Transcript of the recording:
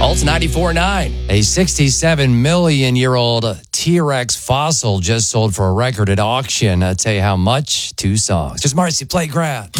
Pulse 94.9. A 67 million year old T-Rex fossil just sold for a record at auction. I'll tell you how much. 2 songs. Just Marcy, play Grab.